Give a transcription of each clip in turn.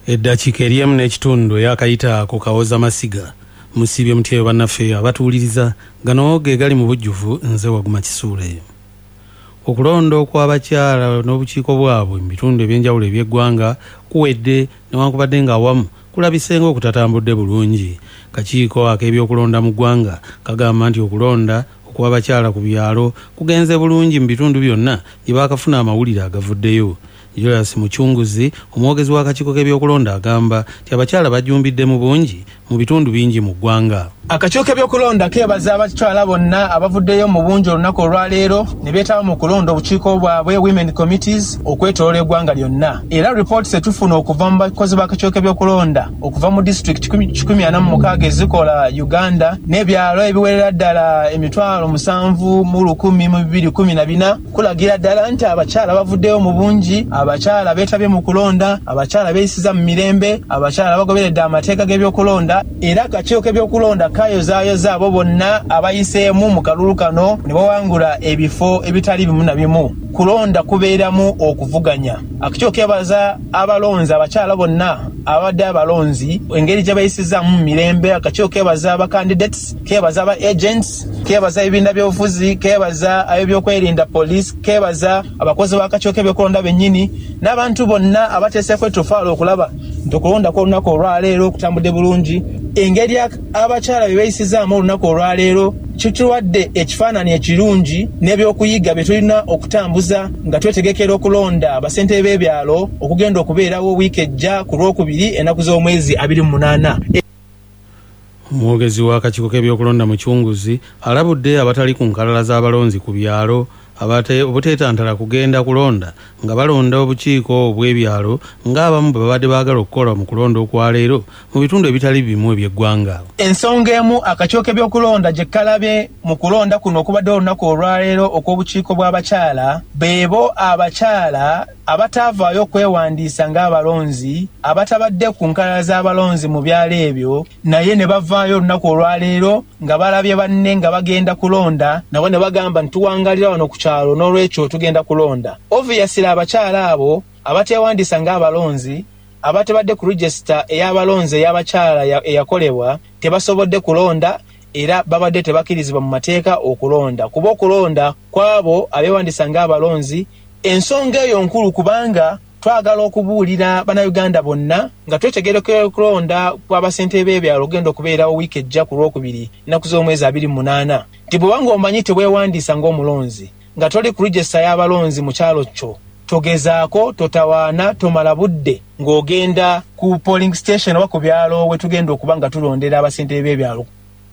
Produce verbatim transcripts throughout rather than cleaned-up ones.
Eddakiika eriemu n'ekitundu yakayita ako kawoza masiga musibye mutyeyo bannaffe abatuuliriza gano ge gali mu bujjuvu nze Waguma Kisuule. Okulonda okw'abakyala n'obukiiko bwabwe mu bitundu ebyenjawulo eby'eggwanga kuwedde newankubadde ng'awamu kulabisenga okutatambudde bulungi. Kakiiko ak'ebyokulonda mu ggwanga kagamba nti okulonda okw'abakyala ku byalo kugenze bulungi mu bitundu byonna gye baakafuna amawulire agavuddeyo. Julius Muchunguzi omwogezi w'akakiiko k'ebyokulonda agamba nti abakyala bajjumbidde mu bungi mu bitundu bingi mu ggwanga. Akakiiko k'ebyokulonda keebaza abakyala bonna abavuddeyo mu bungi olunaku olwaleero ne beetaba mu kulonda obukiiko bwabwe women committees okwetooloola eggwanga lyonna. Era reports etufuna okuva mu bakozi b'akakiiko k'ebyokulonda okuva mu district kikumi ana mu mukaaga ezikola Uganda n'ebyalo ebiwerera ddala emitwalo musanvu mu lukumi mu bibiri kumi na bina kulagira ddala nti abakyala bavuddeyo mu bungi, abakyala beetabye mu kulonda, abakyala beeyisiza mu mirembe, abakyala bagoberedde amateeka g'ebyokulonda. Era akakiiko k'ebyokulonda kayozayoza abo bonna abayiseemu mu kalulu kano ne bawangula ebifo ebitali bimu na bimu. Kulonda kubeeramu okuvuganya. Akakiiko keebaza abalonzi abakyala bonna abadde abalonzi engeri gye bayisizaamu mu mirembe. Akakiiko keebaza aba candidates, keebaza aba agents, keebaza ebibinda by'obufuzi, keebaza ab'ebyokwerinda police, keebaza abakozi b'akakiiko k'ebyokulonda bennyini n'abantu bonna abateeseeko ettufaalo okulaba nti okulonda kw'olunaku olwaleero kutambudde bulungi. Engeri abakyala bye bayisizaamu olunaku olwaleero kituwadde ekifaananyi ekirungi n'ebyokuyiga bye tulina okutambuza nga twetegekera okulonda abasentebe b'ebyalo okugenda okubeerawo wiiki ejja ku lwokubiri ennaku z'omwezi abiri mu munaana. Omwogezi w'akakiiko k'ebyokulonda Muchunguzi alabudde abatali ku nkalala z'abalonzi ku byalo abate obuteetantala kugenda kulonda nga balonda obukiiko obw'ebyalo ng'abamu bwe babadde baagala okukola mu kulonda okwaleero mu bitundu ebitali bimu eby'eggwanga. Ensonga emu akakiiko k'ebyokulonda gye kalabye mu kulonda kuno okubadde olunaku olwaleero okw'obukiiko bw'abakyala beebo abakyala abataavaayo okwewandiisa ng'abalonzi abatabadde ku nkalala z'abalonzi mu byalo ebyo naye ne bavaayo olunaku olwaleero nga balabye banne nga bagenda kulonda nabo ne bagamba nti tuwangalira wano ku kyalo n'olwekyo tugenda kulonda. Obviously abakyala abo abateewandiisa ng'abalonzi abatebadde ku register ey'abalonzi ey'abakyala eyakolebwa tebasobodde kulonda era babadde tebakkirizibwa mu mateeka okulonda. Kuba okulonda kwabo abeewandiisa ng'abalonzi ensonga eyo nkulu kubanga twagala okubuulira bannayuganda bonna nga twetegerekera okulonda kw'abasentebe b'ebyalo ogenda okubeerawo wiiki ejja ku lwokubiri ennaku z'omwezi abiri mu munaana nti bw'obanga omanyi teweewandiisa ng'omulonzi nga toli ku register y'abalonzi mu kyalo kyo togezaako totawaana tomala budde ng'ogenda ku polling station oba ku byalo we tugenda okuba nga tulondera abasentebe b'ebyalo.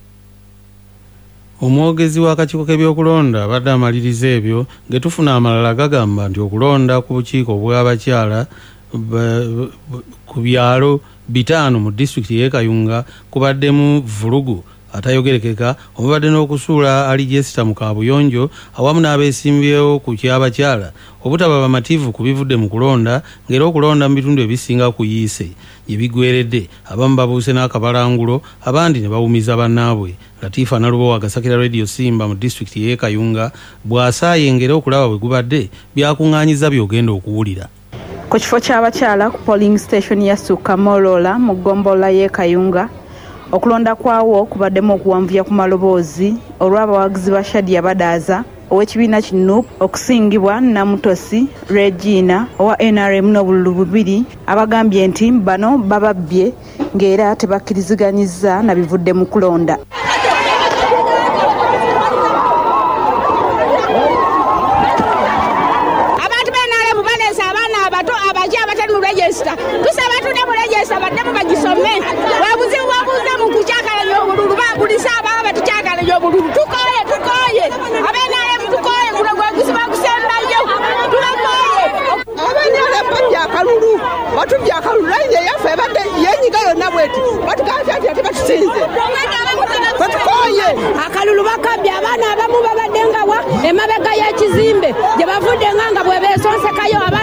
Omwogezi w'akakiiko k'ebyokulonda abadde amaliriza ebyo ge tufuna amalala gagamba nti okulonda ku bukiiko bw'abakyala ku byalo bitaano mu disitulikiti y'e Kayunga kubaddemu vulugu atayogerekeka omubadde n'okusuula ali Jessica mu Kaabuyonjo awamu n'abeesimbyewo ku ky'abakyala obutaba bamativu ku bivudde mu kulonda ng'era okulonda mu bitundu ebisinga ku yiise gye bigweredde abamu babuuse n'akabalangulo abandi ne bawumiza bannaabwe. Latifa Nalubo agasakira Radio Simba mu disitulikiti y'e Kayunga bw'asaaye ng'era okulaba bwe gubadde byakuŋŋaanyiza by'ogenda okuwulira. Ku kifo ky'abakyala ku polling station ya Sukamolola mu ggombolola y'e Kayunga okulonda kwawo kubaddemu okuwanvuya ku maloboozi olw'abawagizi ba Shadia Badaaza ow'ekibiina ki N U P okusingibwa Namutosi Regina owa N R M n'obululu bubiri abagambye nti bano bababbye ng'era tebakkiriziganyizza na bivudde mu kulonda.